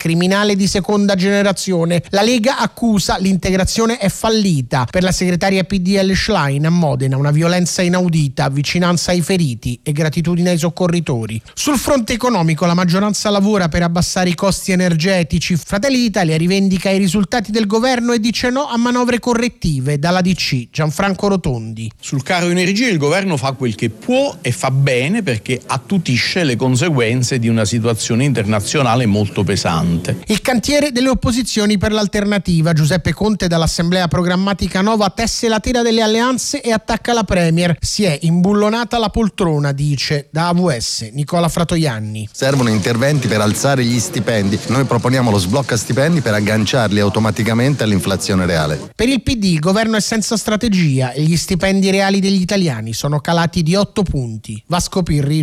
criminale di seconda generazione. La Lega accusa l'integrazione è fallita. Per la segretaria PDL Schlein a Modena una violenza inaudita, vicinanza ai feriti e gratitudine ai soccorritori. Sul fronte economico la maggioranza lavora per abbassare i costi energetici. Fratelli d'Italia rivendica i risultati del governo e dice no a manovre correttive. Dalla DC Gianfranco Rotondi. Sul caro energia il governo fa quel che può e fa bene perché attutisce le conseguenze di una situazione internazionale molto pesante. Il cantiere delle opposizioni per l'alternativa. Giuseppe Conte dall'Assemblea Programmatica Nova tesse la tela delle alleanze e attacca la Premier. Si è imbullonata la poltrona, dice da AVS Nicola Fratoianni. Servono interventi per alzare gli stipendi. Noi proponiamo lo sblocca stipendi per agganciarli automaticamente all'inflazione reale. Per il PD il governo è senza strategia e gli stipendi reali degli italiani sono calati di 8 punti. Vasco Pirri,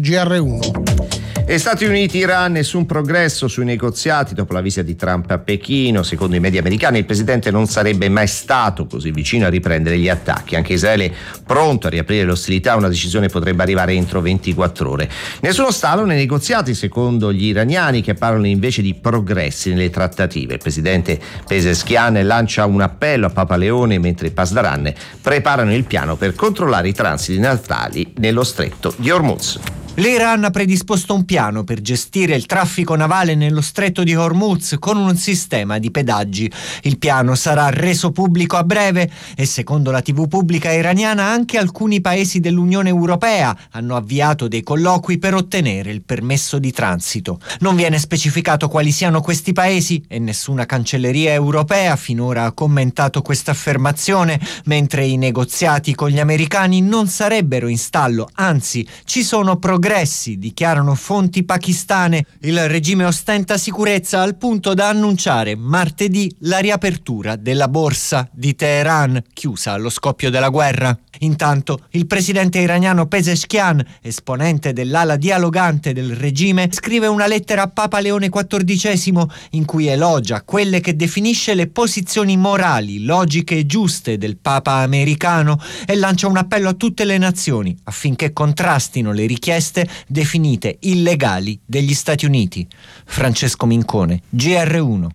GR1. E Stati Uniti-Iran, nessun progresso sui negoziati dopo la visita di Trump a Pechino. Secondo i media americani il presidente non sarebbe mai stato così vicino a riprendere gli attacchi. Anche Israele pronto a riaprire le ostilità, una decisione potrebbe arrivare entro 24 ore. Nessuno stallo nei negoziati secondo gli iraniani, che parlano invece di progressi nelle trattative. Il presidente Pezeshkian lancia un appello a Papa Leone mentre i Pasdaran preparano il piano per controllare i transiti natali nello stretto di Hormuz. L'Iran ha predisposto un piano per gestire il traffico navale nello stretto di Hormuz con un sistema di pedaggi. Il piano sarà reso pubblico a breve e secondo la TV pubblica iraniana anche alcuni paesi dell'Unione Europea hanno avviato dei colloqui per ottenere il permesso di transito. Non viene specificato quali siano questi paesi e nessuna cancelleria europea finora ha commentato questa affermazione, mentre i negoziati con gli americani non sarebbero in stallo, anzi ci sono progressi, dichiarano fonti pakistane. Il regime ostenta sicurezza al punto da annunciare martedì la riapertura della borsa di Teheran, chiusa allo scoppio della guerra. Intanto il presidente iraniano Pezeshkian, esponente dell'ala dialogante del regime, scrive una lettera a Papa Leone XIV in cui elogia quelle che definisce le posizioni morali, logiche e giuste del Papa americano e lancia un appello a tutte le nazioni affinché contrastino le richieste definite illegali degli Stati Uniti. Francesco Mincone, GR1.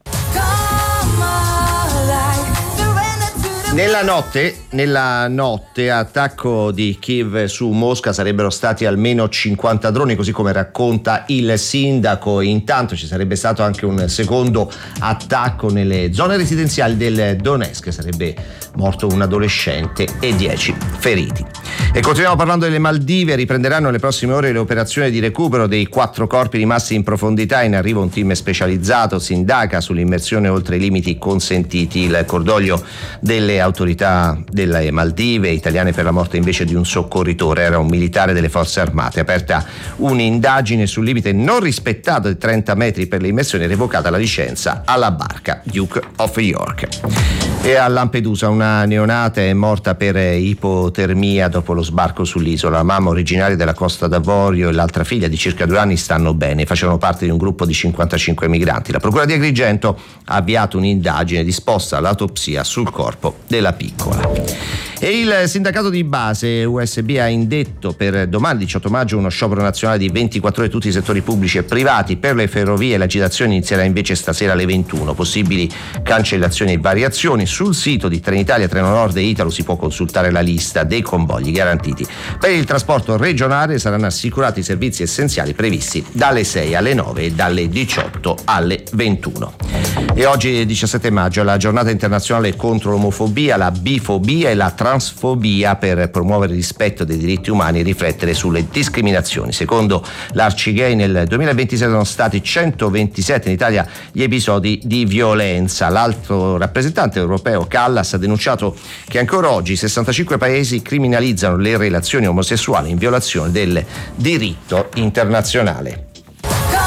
Nella notte attacco di Kiev su Mosca sarebbero stati almeno 50 droni, così come racconta il sindaco. Intanto ci sarebbe stato anche un secondo attacco nelle zone residenziali del Donetsk, sarebbe morto un adolescente e 10 feriti. E continuiamo parlando delle Maldive. Riprenderanno nelle prossime ore le operazioni di recupero dei 4 corpi rimasti in profondità. In arrivo un team specializzato, si indaga sull'immersione oltre i limiti consentiti. Il cordoglio delle autorità delle Maldive italiane per la morte invece di un soccorritore, era un militare delle forze armate. Aperta un'indagine sul limite non rispettato di 30 metri per l'immersione, revocata la licenza alla barca Duke of York. E a Lampedusa una neonata è morta per ipotermia dopo lo sbarco sull'isola. La mamma, originaria della Costa d'Avorio, e l'altra figlia di circa 2 anni stanno bene, facevano parte di un gruppo di 55 migranti. La procura di Agrigento ha avviato un'indagine disposta all'autopsia sul corpo della piccola. E il sindacato di base USB ha indetto per domani 18 maggio uno sciopero nazionale di 24 ore tutti i settori pubblici e privati. Per le ferrovie l'agitazione inizierà invece stasera alle 21. Possibili cancellazioni e variazioni. Sul sito di Trenitalia, Treno Nord e Italo si può consultare la lista dei convogli garantiti. Per il trasporto regionale saranno assicurati i servizi essenziali previsti dalle 6 alle 9 e dalle 18 alle 21. E oggi 17 maggio è la giornata internazionale contro l'omofobia, la bifobia e la transfobia, per promuovere il rispetto dei diritti umani e riflettere sulle discriminazioni. Secondo l'Arcigay nel 2026 sono stati 127 in Italia gli episodi di violenza. L'altro rappresentante europeo Callas ha denunciato che ancora oggi 65 paesi criminalizzano le relazioni omosessuali in violazione del diritto internazionale.